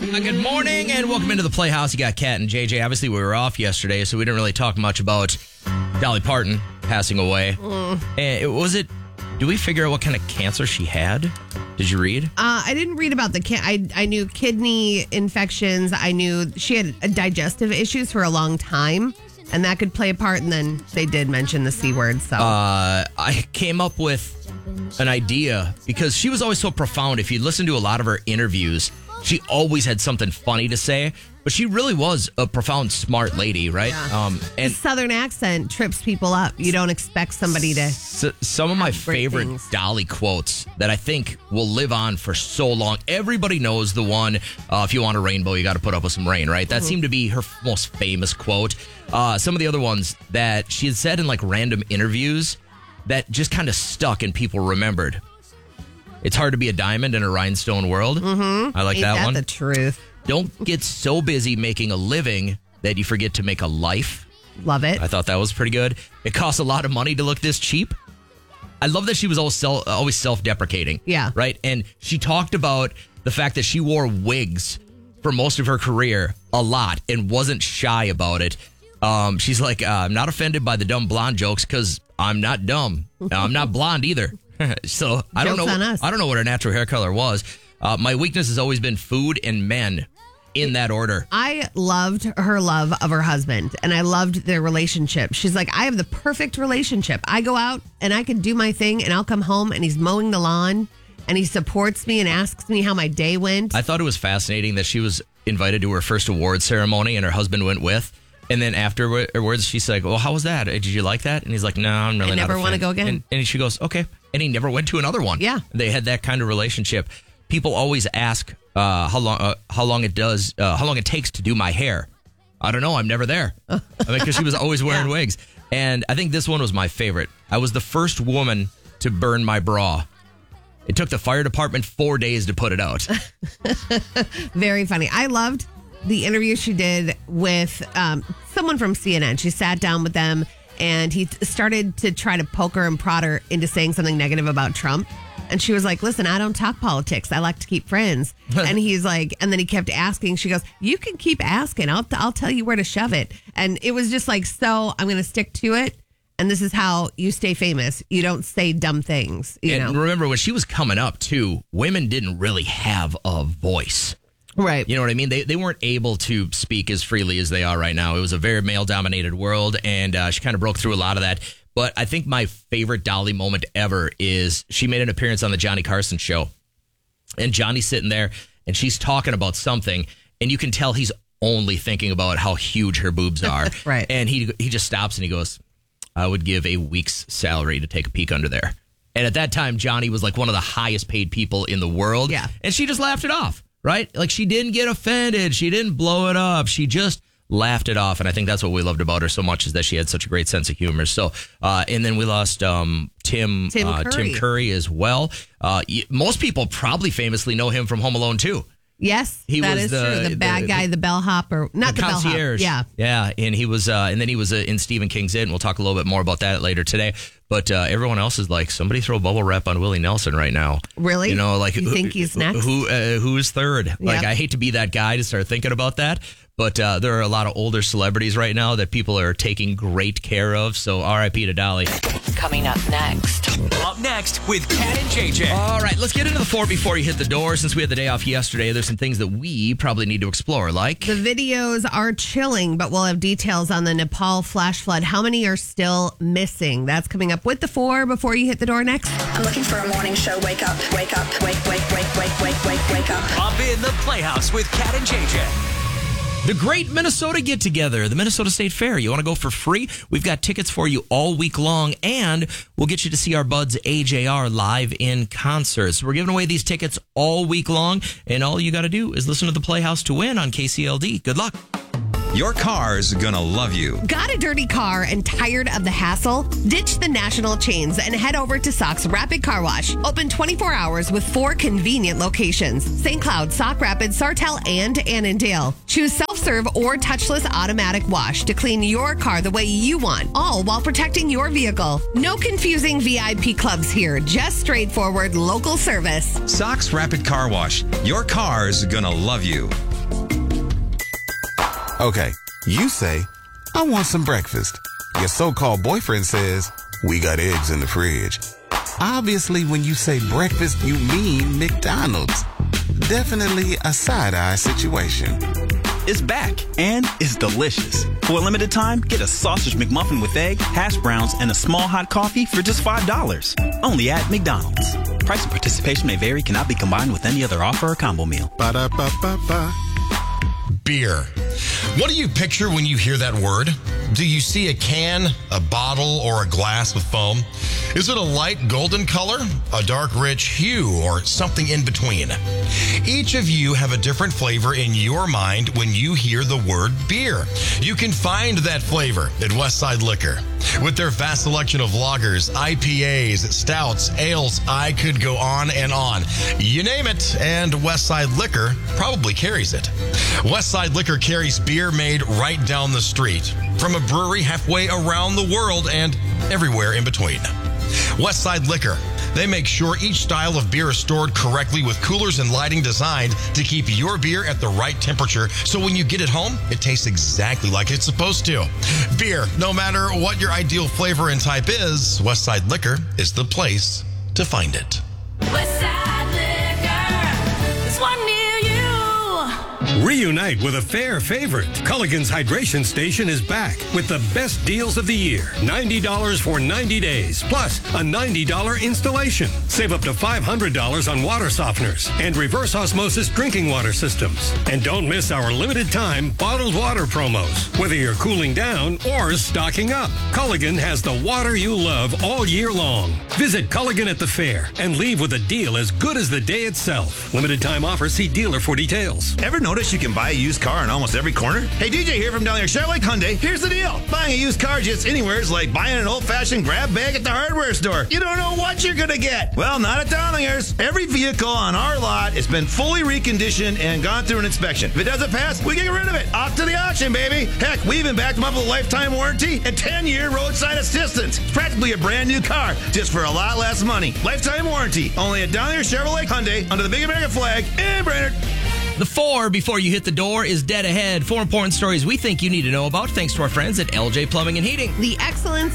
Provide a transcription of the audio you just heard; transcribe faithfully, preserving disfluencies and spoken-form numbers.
Uh, good morning and welcome into the Playhouse. You got Kat and J J. Obviously, we were off yesterday, so we didn't really talk much about Dolly Parton passing away. Mm. And it, was it, did we figure out what kind of cancer she had? Did you read? Uh, I didn't read about the can- I I knew kidney infections. I knew she had digestive issues for a long time, and that could play a part. And then they did mention the C word. So uh, I came up with an idea because she was always so profound. If you listen to a lot of her interviews, she always had something funny to say, but she really was a profound, smart lady, right? Yeah. Um, and the Southern accent trips people up. You don't expect somebody to. So, some of my favorite things. Dolly quotes that I think will live on for so long. Everybody knows the one, uh, if you want a rainbow, you got to put up with some rain, right? That mm-hmm. seemed to be her most famous quote. Uh, some of the other ones that she had said in like random interviews that just kind of stuck and people remembered. It's hard to be a diamond in a rhinestone world. Mm-hmm. I like Ain't that, that one. The truth. Don't get so busy making a living that you forget to make a life. Love it. I thought that was pretty good. It costs a lot of money to look this cheap. I love that she was always, self, always self-deprecating. Yeah. Right? And she talked about the fact that she wore wigs for most of her career a lot and wasn't shy about it. Um, she's like, uh, I'm not offended by the dumb blonde jokes because I'm not dumb. I'm not blonde either. So I don't Jokes know. on us. I don't know what her natural hair color was. Uh, my weakness has always been food and men, in that order. I loved her love of her husband, and I loved their relationship. She's like, I have the perfect relationship. I go out and I can do my thing, and I'll come home and he's mowing the lawn, and he supports me and asks me how my day went. I thought it was fascinating that she was invited to her first award ceremony, and her husband went with. And then afterwards, she's like, well, how was that? Did you like that? And he's like, no, I'm really I not never a fan. want to go again. And, and she goes, okay. And he never went to another one. Yeah. They had that kind of relationship. People always ask uh, how long uh, how long it does, uh, how long it takes to do my hair. I don't know. I'm never there. I mean, because she was always wearing yeah. wigs. And I think this one was my favorite. I was the first woman to burn my bra. It took the fire department four days to put it out. Very funny. I loved the interview she did with um, someone from C N N. She sat down with them, and he t- started to try to poke her and prod her into saying something negative about Trump. And she was like, listen, I don't talk politics. I like to keep friends. And he's like, and then he kept asking. She goes, you can keep asking. I'll, I'll tell you where to shove it. And it was just like, so I'm going to stick to it. And this is how you stay famous. You don't say dumb things. You and know? Remember, when she was coming up, too, women didn't really have a voice. Right. You know what I mean? They they weren't able to speak as freely as they are right now. It was a very male-dominated world, and uh, she kind of broke through a lot of that. But I think my favorite Dolly moment ever is she made an appearance on the Johnny Carson show. And Johnny's sitting there, and she's talking about something, and you can tell he's only thinking about how huge her boobs are. Right. And he he just stops, and he goes, I would give a week's salary to take a peek under there. And at that time, Johnny was like one of the highest paid people in the world. Yeah. And she just laughed it off. Right? Like, she didn't get offended. She didn't blow it up. She just laughed it off. And I think that's what we loved about her so much, is that she had such a great sense of humor. So, uh, and then we lost um, Tim Tim, uh, Curry. Tim Curry as well. Uh, most people probably famously know him from Home Alone two. Yes, He that was is the- true. The bad the- guy, the bellhop, or not the, the concierge. bellhop. Yeah. Yeah. And he was, uh, and then he was uh, in Stephen King's It. And we'll talk a little bit more about that later today. But uh, everyone else is like, somebody throw bubble wrap on Willie Nelson right now. Really? You know, like, you who, think he's next? Who uh, who's third? Yep. Like, I hate to be that guy to start thinking about that. But uh, there are a lot of older celebrities right now that people are taking great care of. So R I P to Dolly. Coming up next. Up next with Kat and J J. All right, let's get into the four before you hit the door. Since we had the day off yesterday, there's some things that we probably need to explore, like... The videos are chilling, but we'll have details on the Nepal flash flood. How many are still missing? That's coming up with the four before you hit the door next. I'm looking for a morning show. Wake up, wake up, wake, wake, wake, wake, wake, wake, wake up. Up in the Playhouse with Kat and J J. The Great Minnesota Get-Together, the Minnesota State Fair. You want to go for free? We've got tickets for you all week long, and we'll get you to see our buds A J R live in concert. So we're giving away these tickets all week long, and all you got to do is listen to the Playhouse to win on K C L D. Good luck. Your car's gonna love you. Got a dirty car and tired of the hassle? Ditch the national chains and head over to Sock's Rapid Car Wash. Open twenty-four hours with four convenient locations: Saint Cloud, Sock Rapids, Sartell, and Annandale. Choose self-serve or touchless automatic wash to clean your car the way you want, all while protecting your vehicle. No confusing V I P clubs here, just straightforward local service. Sock's Rapid Car Wash. Your car's gonna love you. Okay, you say, I want some breakfast. Your so-called boyfriend says, we got eggs in the fridge. Obviously, when you say breakfast, you mean McDonald's. Definitely a side-eye situation. It's back, and it's delicious. For a limited time, get a sausage McMuffin with egg, hash browns, and a small hot coffee for just five dollars. Only at McDonald's. Price and participation may vary, cannot be combined with any other offer or combo meal. Ba-da-ba-ba-ba. Beer. What do you picture when you hear that word? Do you see a can, a bottle, or a glass with foam? Is it a light golden color, a dark rich hue, or something in between? Each of you have a different flavor in your mind when you hear the word beer. You can find that flavor at Westside Liquor. With their vast selection of lagers, I P As, stouts, ales, I could go on and on. You name it, and Westside Liquor probably carries it. Westside Liquor carries beer made right down the street, from a brewery halfway around the world and everywhere in between. Westside Liquor. They make sure each style of beer is stored correctly with coolers and lighting designed to keep your beer at the right temperature, so when you get it home, it tastes exactly like it's supposed to. Beer, no matter what your ideal flavor and type is, Westside Liquor is the place to find it. Westside Liquor, there's one near you. Reunite with a fair favorite. Culligan's Hydration Station is back with the best deals of the year. ninety dollars for ninety days, plus a ninety dollars installation. Save up to five hundred dollars on water softeners and reverse osmosis drinking water systems. And don't miss our limited time bottled water promos. Whether you're cooling down or stocking up, Culligan has the water you love all year long. Visit Culligan at the fair and leave with a deal as good as the day itself. Limited time offer. See dealer for details. Ever notice you can buy a used car in almost every corner? Hey, D J here from down there, Chevrolet Hyundai. Here's the deal. Buying a used car just anywhere is like buying an old-fashioned grab bag at the hardware store. You don't know what you're going to get. Well, not at Dowlingers. Every vehicle on our lot has been fully reconditioned and gone through an inspection. If it doesn't pass, we get rid of it. Off to the auction, baby. Heck, we even backed them up with a lifetime warranty and ten-year roadside assistance. It's practically a brand new car, just for a lot less money. Lifetime warranty. Only at down there, Chevrolet Hyundai, under the big American flag in Brainerd. The four before you hit the door is dead ahead. Four important stories we think you need to know about, thanks to our friends at L J Plumbing and Heating. The excellence